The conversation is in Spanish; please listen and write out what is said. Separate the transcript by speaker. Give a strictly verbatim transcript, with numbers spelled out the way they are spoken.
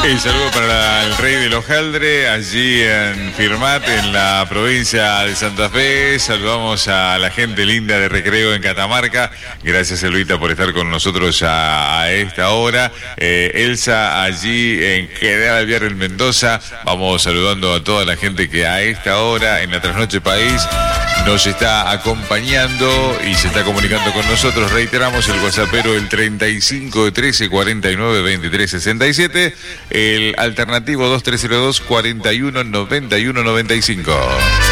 Speaker 1: Y saludo para el Rey del Hojaldre, allí en Firmat, en la provincia de Santa Fe. Saludamos a la gente linda de Recreo en Catamarca. Gracias, Elvita, por estar con nosotros a, a esta hora. Eh, Elsa, allí en General Alvear en Mendoza. Vamos saludando a toda la gente que a esta hora, en la Trasnoche País, nos está acompañando y se está comunicando con nosotros. Reiteramos el WhatsAppero, el treinta y cinco trece cuarenta y nueve veintitrés sesenta y siete, el alternativo dos tres cero dos cuarenta y uno noventa y uno noventa y cinco.